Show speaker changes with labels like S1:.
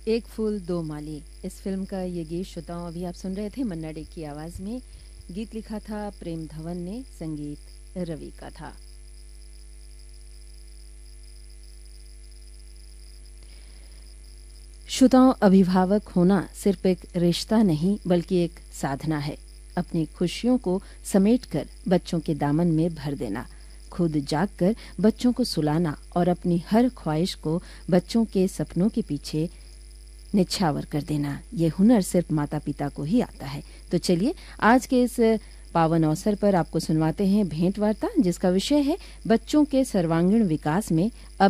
S1: एक फूल दो माली, इस फिल्म का ये गीत श्रोताओं अभी आप सुन रहे थे मन्ना डे की आवाज में। गीत लिखा था प्रेम धवन ने, संगीत रवि का था। श्रोताओं, अभिभावक होना सिर्फ एक रिश्ता नहीं बल्कि एक साधना है। अपनी खुशियों को समेटकर बच्चों के दामन में भर देना, खुद जागकर बच्चों को सुलाना और अपनी हर ख्वाहिश को बच्चों के सपनों के पीछे निछावर कर देना, ये हुनर सिर्फ माता पिता को ही आता है। तो चलिए आज के इस पावन अवसर पर आपको सुनवाते हैं भेंट वार्ता, जिसका विषय है बच्चों के सर्वांगीण विकास में